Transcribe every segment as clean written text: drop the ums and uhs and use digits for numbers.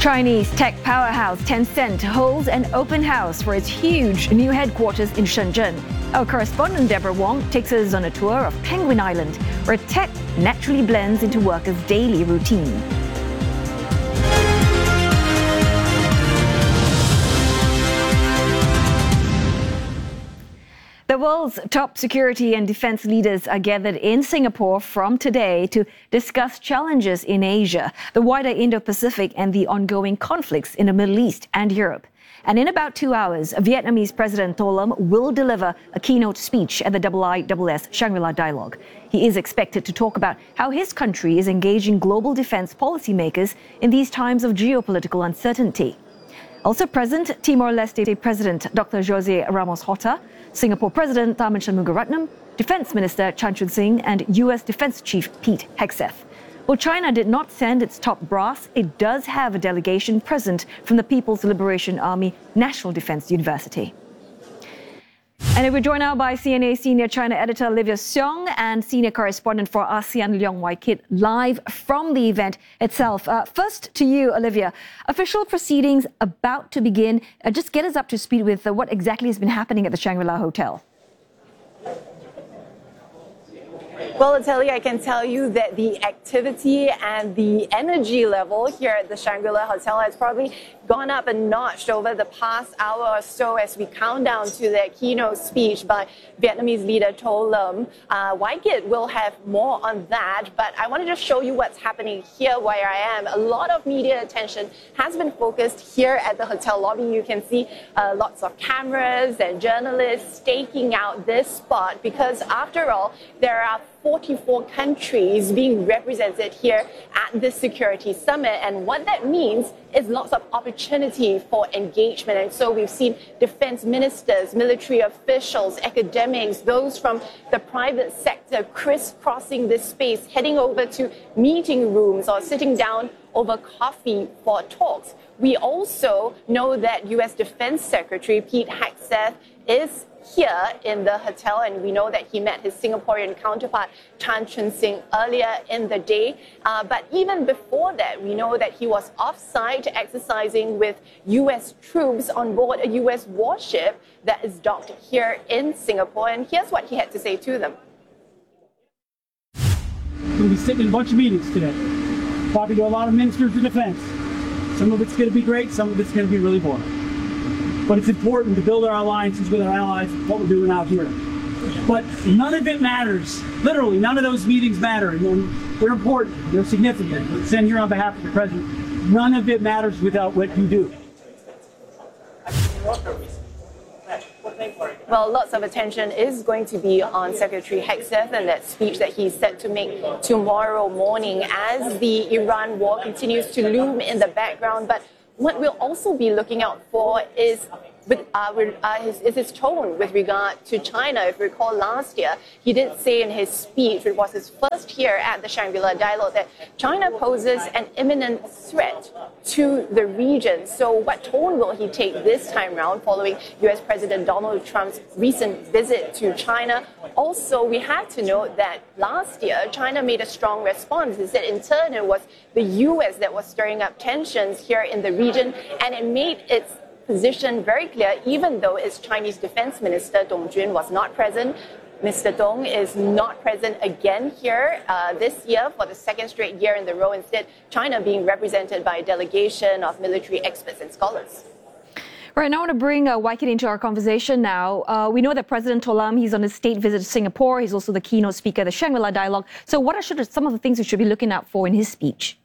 Chinese tech powerhouse Tencent holds an open house for its huge new headquarters in Shenzhen. Our correspondent Deborah Wong takes us on a tour of Penguin Island, where tech naturally blends into workers' daily routine. The world's top security and defense leaders are gathered in Singapore from today to discuss challenges in Asia, the wider Indo-Pacific, and the ongoing conflicts in the Middle East and Europe. And in about 2 hours, Vietnamese President Tô Lâm will deliver a keynote speech at the IISS Shangri-La Dialogue. He is expected to talk about how his country is engaging global defense policymakers in these times of geopolitical uncertainty. Also present, Timor-Leste President Dr. José Ramos-Horta, Singapore President Tharman Shanmugaratnam, Defense Minister Chan Chun Sing, and U.S. Defense Chief Pete Hegseth. While China did not send its top brass, it does have a delegation present from the People's Liberation Army National Defense University. And we're joined now by CNA Senior China Editor Olivia Siong and Senior Correspondent for ASEAN Leong Wai Kit, live from the event itself. First to you, Olivia. Official proceedings about to begin. Just get us up to speed with what exactly has been happening at the Shangri-La Hotel. Well, Natalie, I can tell you that the activity and the energy level here at the Shangri-La Hotel has probably gone up a notch over the past hour or so as we count down to the keynote speech by Vietnamese leader Tô Lâm. Wai Kit will have more on that, but I want to just show you what's happening here where I am. A lot of media attention has been focused here at the hotel lobby. You can see lots of cameras and journalists staking out this spot because, after all, there are 44 countries being represented here at this security summit. And what that means is lots of opportunity for engagement. And so we've seen defense ministers, military officials, academics, those from the private sector crisscrossing this space, heading over to meeting rooms or sitting down over coffee for talks. We also know that U.S. Defense Secretary Pete Hegseth is here in the hotel, and we know that he met his Singaporean counterpart Chan Chun Sing earlier in the day. But even before that, we know that he was off-site exercising with U.S. troops on board a U.S. warship that is docked here in Singapore. And here's what he had to say to them. We'll be sitting in a bunch of meetings today, talking to a lot of ministers of defense. Some of it's going to be great, some of it's going to be really boring. But it's important to build our alliances with our allies, what we're doing out here. But none of it matters. Literally, none of those meetings matter. They're important, they're significant. I send here on behalf of the President. None of it matters without what you do. Well, lots of attention is going to be on Secretary Hegseth and that speech that he's set to make tomorrow morning as the Iran war continues to loom in the background. But what we'll also be looking out for is his tone with regard to China. If you recall last year, he did say in his speech, it was his first here at the Shangri-La Dialogue, that China poses an imminent threat to the region. So what tone will he take this time round following U.S. President Donald Trump's recent visit to China? Also, we have to note that last year, China made a strong response. He said in turn it was the U.S. that was stirring up tensions here in the region, and it made its position very clear, even though its Chinese Defense Minister Dong Jun was not present. Mr. Dong is not present again here this year for the second straight year in the row. Instead, China being represented by a delegation of military experts and scholars. Right, now I want to bring Wai Kit into our conversation now. We know that President Tô Lâm, he's on a state visit to Singapore. He's also the keynote speaker at the Shangri-La Dialogue. So what are some of the things we should be looking out for in his speech?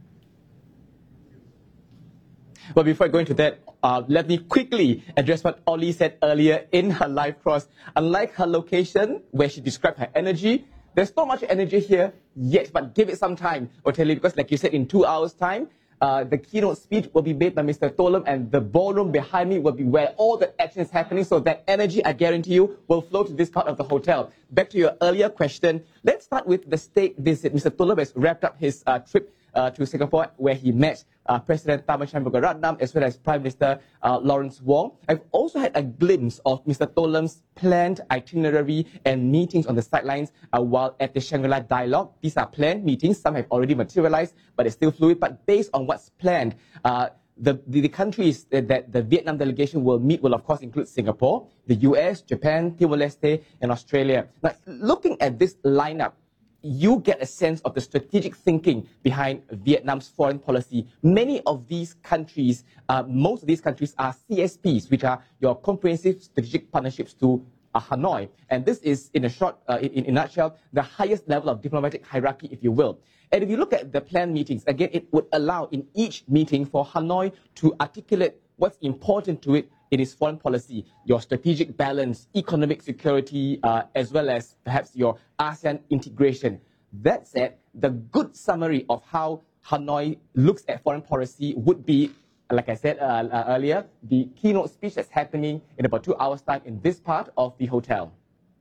Well, before I go into that, let me quickly address what Ollie said earlier in her live cross. Unlike her location, where she described her energy, there's not much energy here yet, but give it some time, Oteli, because like you said, in 2 hours' time, the keynote speech will be made by Mr. Tô Lâm, and the ballroom behind me will be where all the action is happening, so that energy, I guarantee you, will flow to this part of the hotel. Back to your earlier question, let's start with the state visit. Mr. Tô Lâm has wrapped up his trip to Singapore, where he met President Tharman Shanmugaratnam as well as Prime Minister Lawrence Wong. I've also had a glimpse of Mr. Tolam's planned itinerary and meetings on the sidelines while at the Shangri-La Dialogue. These are planned meetings. Some have already materialized, but it's still fluid. But based on what's planned, the countries that the Vietnam delegation will meet will, of course, include Singapore, the US, Japan, Timor-Leste, and Australia. Now, looking at this lineup, you get a sense of the strategic thinking behind Vietnam's foreign policy. Many of these countries, most of these countries are CSPs, which are your comprehensive strategic partnerships to Hanoi. And this is, in a nutshell, the highest level of diplomatic hierarchy, if you will. And if you look at the planned meetings, again, it would allow in each meeting for Hanoi to articulate what's important to it in its foreign policy, your strategic balance, economic security, as well as perhaps your ASEAN integration. That said, the good summary of how Hanoi looks at foreign policy would be, like I said earlier, the keynote speech that's happening in about 2 hours' time in this part of the hotel.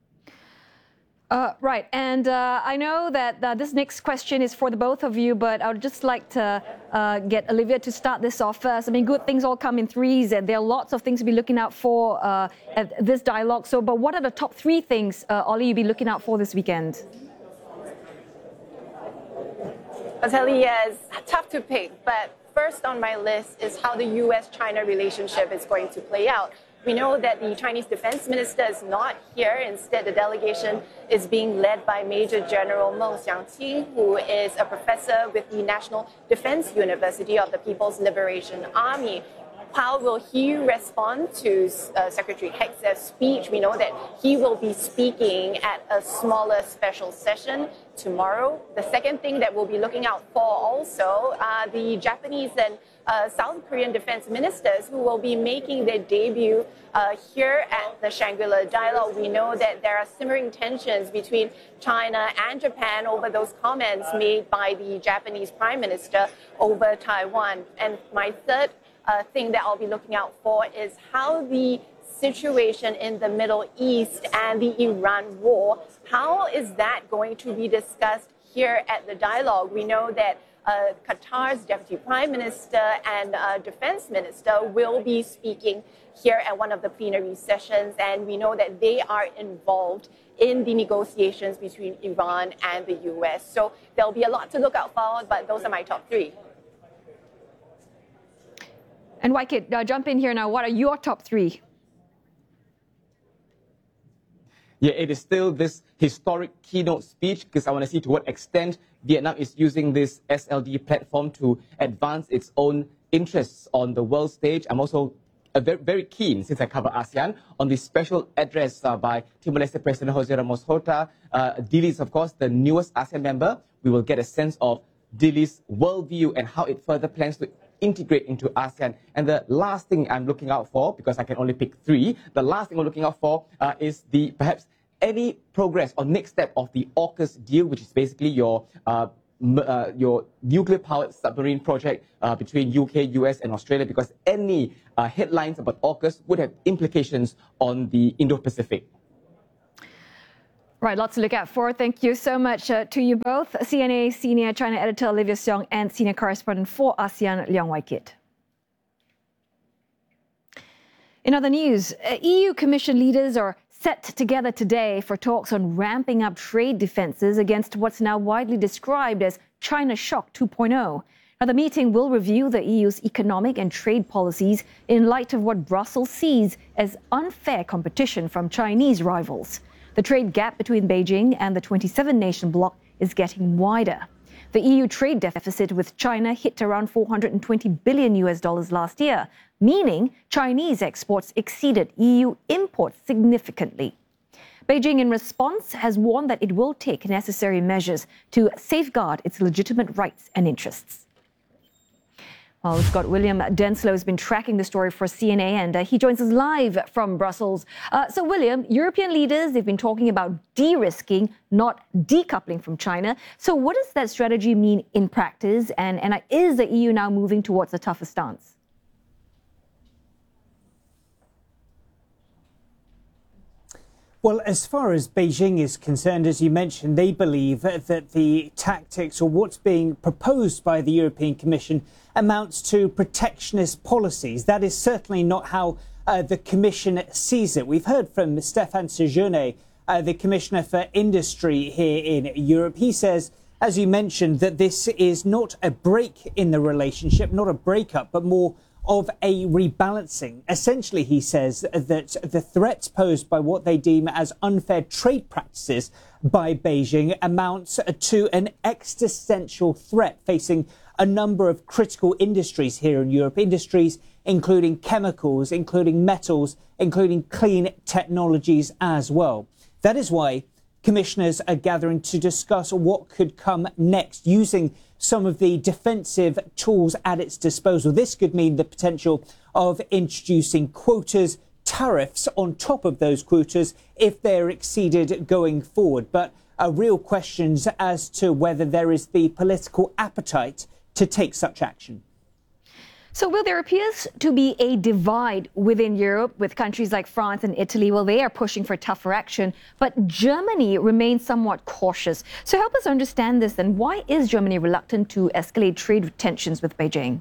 Right, and I know that this next question is for the both of you, but I would just like to get Olivia to start this off first. I mean, good things all come in threes, and there are lots of things to be looking out for at this dialogue. So, but what are the top 3 things, Ollie, you'll be looking out for this weekend? I'll tell you, it's tough to pick, but first on my list is how the US-China relationship is going to play out. We know that the Chinese defense minister is not here. Instead, the delegation is being led by Major General Meng Xiangqing, who is a professor with the National Defense University of the People's Liberation Army. How will he respond to Secretary Hegseth's speech? We know that he will be speaking at a smaller special session tomorrow. The second thing that we'll be looking out for also are the Japanese and South Korean defense ministers who will be making their debut here at the Shangri-La Dialogue. We know that there are simmering tensions between China and Japan over those comments made by the Japanese Prime Minister over Taiwan. And my third thing that I'll be looking out for is how the situation in the Middle East and the Iran war, how is that going to be discussed here at the dialogue? We know that Qatar's Deputy Prime Minister and Defense Minister will be speaking here at one of the plenary sessions, and we know that they are involved in the negotiations between Iran and the US. So there'll be a lot to look out for, but those are my top 3. And Waikit, jump in here now. What are your top 3? Yeah, it is still this historic keynote speech because I want to see to what extent Vietnam is using this SLD platform to advance its own interests on the world stage. I'm also very, very keen, since I cover ASEAN, on the special address by Timor-Leste President Jose Ramos Horta. Dili is, of course, the newest ASEAN member. We will get a sense of Dili's worldview and how it further plans to integrate into ASEAN. And the last thing I'm looking out for, because I can only pick 3, the last thing I'm looking out for is the perhaps any progress or next step of the AUKUS deal, which is basically your nuclear-powered submarine project between UK, US, and Australia, because any headlines about AUKUS would have implications on the Indo-Pacific. Right, lots to look out for. Thank you so much to you both. CNA Senior China Editor Olivia Siong and Senior Correspondent for ASEAN, Leong Waikit. In other news, EU Commission leaders are set together today for talks on ramping up trade defences against what's now widely described as China Shock 2.0. Now, the meeting will review the EU's economic and trade policies in light of what Brussels sees as unfair competition from Chinese rivals. The trade gap between Beijing and the 27-nation bloc is getting wider. The EU trade deficit with China hit around $420 billion last year, meaning Chinese exports exceeded EU imports significantly. Beijing, in response, has warned that it will take necessary measures to safeguard its legitimate rights and interests. Well, Scott William Denslow has been tracking the story for CNA, and he joins us live from Brussels. So, William, European leaders, they've been talking about de-risking, not decoupling from China. So what does that strategy mean in practice, and is the EU now moving towards a tougher stance? Well, as far as Beijing is concerned, as you mentioned, they believe that the tactics or what's being proposed by the European Commission amounts to protectionist policies. That is certainly not how the Commission sees it. We've heard from Stéphane Séjourné, the Commissioner for Industry here in Europe. He says, as you mentioned, that this is not a break in the relationship, not a breakup, but more of a rebalancing. Essentially, he says that the threats posed by what they deem as unfair trade practices by Beijing amounts to an existential threat facing a number of critical industries here in Europe, industries including chemicals, including metals, including clean technologies as well. That is why commissioners are gathering to discuss what could come next, using some of the defensive tools at its disposal. This could mean the potential of introducing quotas, tariffs on top of those quotas if they're exceeded going forward. But real questions as to whether there is the political appetite to take such action. So, Will, there appears to be a divide within Europe with countries like France and Italy. Well, they are pushing for tougher action, but Germany remains somewhat cautious. So help us understand this then. Why is Germany reluctant to escalate trade tensions with Beijing?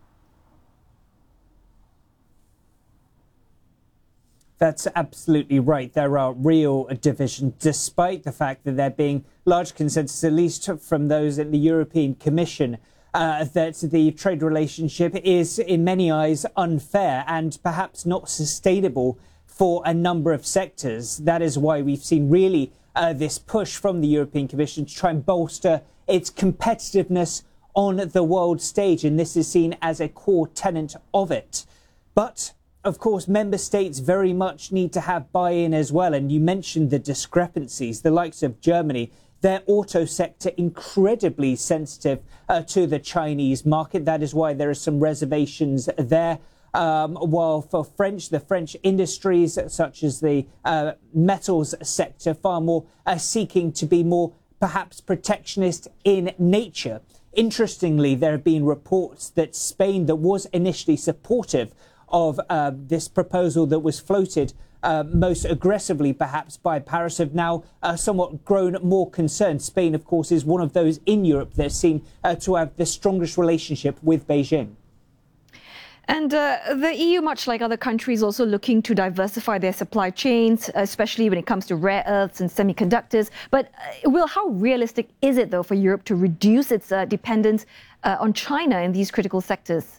That's absolutely right. There are real divisions, despite the fact that there being large consensus, at least from those in the European Commission, that the trade relationship is, in many eyes, unfair and perhaps not sustainable for a number of sectors. That is why we've seen really this push from the European Commission to try and bolster its competitiveness on the world stage. And this is seen as a core tenet of it. But, of course, member states very much need to have buy-in as well. And you mentioned the discrepancies, the likes of Germany. Their auto sector incredibly sensitive to the Chinese market. That is why there are some reservations there. While for the French industries, such as the metals sector, far more seeking to be more perhaps protectionist in nature. Interestingly, there have been reports that Spain, that was initially supportive of this proposal that was floated most aggressively, perhaps, by Paris, have now somewhat grown more concerned. Spain, of course, is one of those in Europe that seem to have the strongest relationship with Beijing. And the EU, much like other countries, also looking to diversify their supply chains, especially when it comes to rare earths and semiconductors. But, Will, how realistic is it, though, for Europe to reduce its dependence on China in these critical sectors?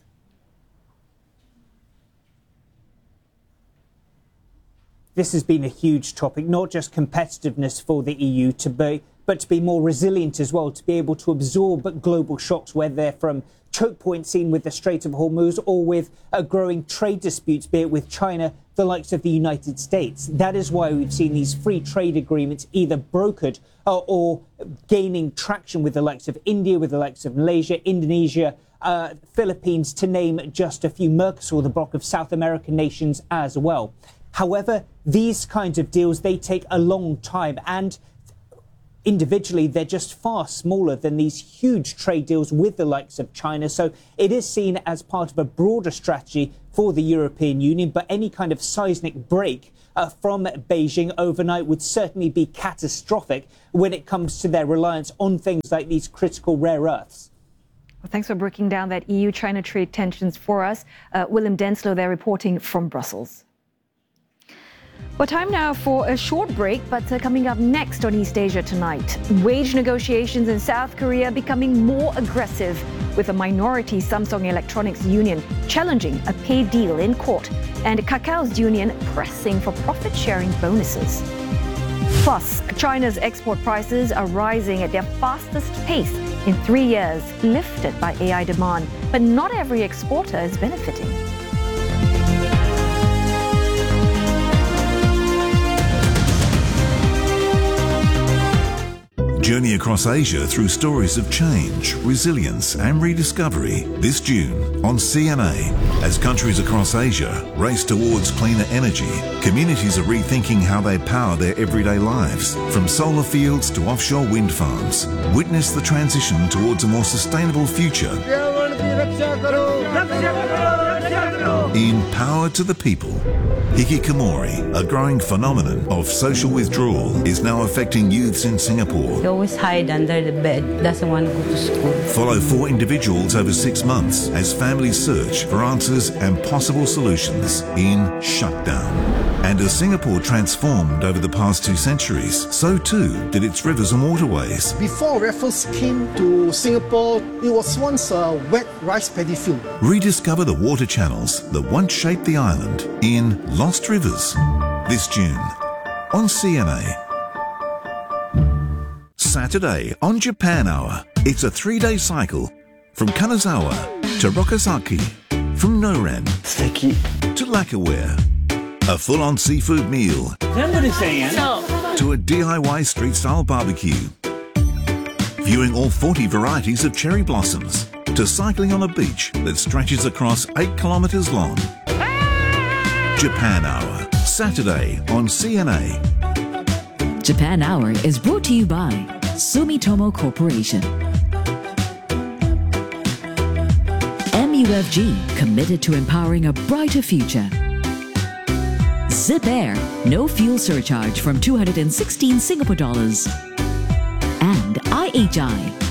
This has been a huge topic, not just competitiveness for the EU, but to be more resilient as well, to be able to absorb global shocks, whether they're from choke points seen with the Strait of Hormuz or with growing trade disputes, be it with China, the likes of the United States. That is why we've seen these free trade agreements either brokered or gaining traction with the likes of India, with the likes of Malaysia, Indonesia, Philippines, to name just a few, Mercosur, the bloc of South American nations as well. However, these kinds of deals, they take a long time, and individually, they're just far smaller than these huge trade deals with the likes of China. So it is seen as part of a broader strategy for the European Union. But any kind of seismic break from Beijing overnight would certainly be catastrophic when it comes to their reliance on things like these critical rare earths. Well, thanks for breaking down that EU-China trade tensions for us. Willem Denslow there reporting from Brussels. Well, time now for a short break, but coming up next on East Asia Tonight, wage negotiations in South Korea becoming more aggressive, with a minority Samsung Electronics union challenging a pay deal in court, and Kakao's union pressing for profit-sharing bonuses. Plus, China's export prices are rising at their fastest pace in 3 years, lifted by AI demand, but not every exporter is benefiting. Journey across Asia through stories of change, resilience and rediscovery this June on CNA. As countries across Asia race towards cleaner energy, communities are rethinking how they power their everyday lives. From solar fields to offshore wind farms, witness the transition towards a more sustainable future. In Power to the People. Hikikomori, a growing phenomenon of social withdrawal, is now affecting youths in Singapore. He always hide under the bed, doesn't want to go to school. Follow 4 individuals over 6 months as families search for answers and possible solutions in Shutdown. And as Singapore transformed over the past 2 centuries, so too did its rivers and waterways. Before Raffles came to Singapore, it was once a wet rice paddy field. Rediscover the water channels that once shaped the island in Lost Rivers, this June on CNA. Saturday on Japan Hour, it's a 3-day cycle from Kanazawa to Rokasaki, from Noren to Lacquerware. A full-on seafood meal to a DIY street-style barbecue. Viewing all 40 varieties of cherry blossoms to cycling on a beach that stretches across 8 kilometres long. Japan Hour, Saturday on CNA. Japan Hour is brought to you by Sumitomo Corporation. MUFG, committed to empowering a brighter future. Zip Air, no fuel surcharge from 216 Singapore dollars. And IHI,